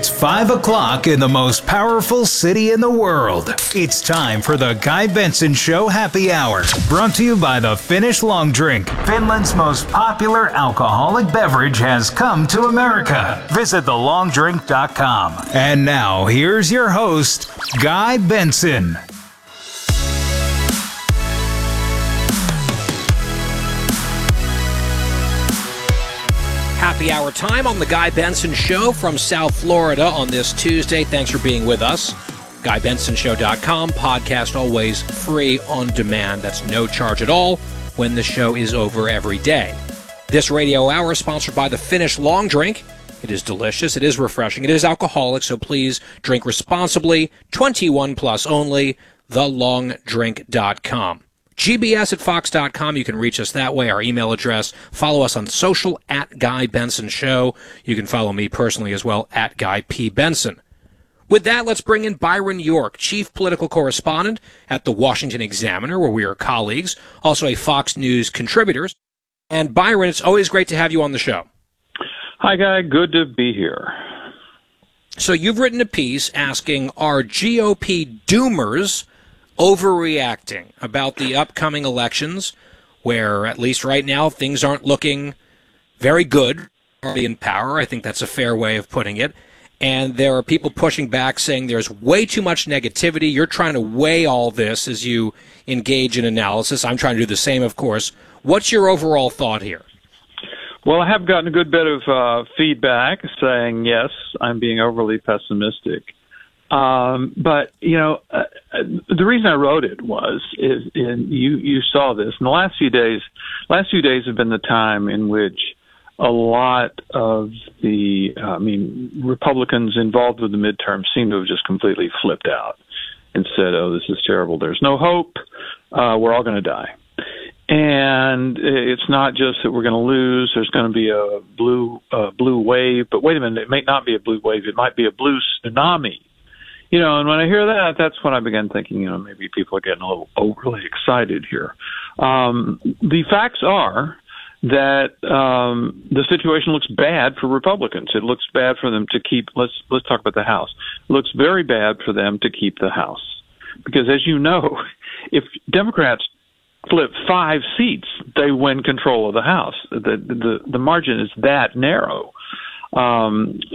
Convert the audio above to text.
It's 5 o'clock in the most powerful city in the world. It's time for the Guy Benson Show Happy Hour, brought to you by the Finnish Long Drink. Finland's most popular alcoholic beverage has come to America. Visit thelongdrink.com. And now, here's your host, Guy Benson. Happy hour time on the Guy Benson Show from South Florida on this Tuesday. Thanks for being with us. GuyBensonShow.com. Podcast always free on demand. That's no charge at all when the show is over every day. This radio hour is sponsored by the Finnish Long Drink. It is delicious. It is refreshing. It is alcoholic, so please drink responsibly. 21 plus only. TheLongDrink.com. GBS at Fox.com. You can reach us that way, our email address. Follow us on social at Guy Benson Show. You can follow me personally as well at Guy P. Benson. With that, let's bring in Byron York, chief political correspondent at the Washington Examiner, where we are colleagues, also a Fox News contributor. And Byron, it's always great to have you on the show. Hi, Guy. Good to be here. So you've written a piece asking, are GOP doomers overreacting about the upcoming elections, where at least right now things aren't looking very good in power? I think that's a fair way of putting it. And there are people pushing back saying there's way too much negativity. You're trying to weigh all this as you engage in analysis. I'm trying to do the same, of course. What's your overall thought here? Well, I have gotten a good bit of feedback saying, yes, I'm being overly pessimistic. But, you know, the reason I wrote it you saw this. In the last few days have been the time in which a lot of Republicans involved with the midterm seem to have just completely flipped out and said, oh, this is terrible. There's no hope. We're all going to die. And it's not just that we're going to lose. There's going to be a blue wave. But wait a minute, it may not be a blue wave. It might be a blue tsunami. You know, and when I hear that, that's when I began thinking, you know, maybe people are getting a little overly excited here. The facts are that the situation looks bad for Republicans. It looks bad for them to keep. Let's talk about the House. It looks very bad for them to keep the House, because as you know, if Democrats flip 5 seats, they win control of the House. The margin is that narrow.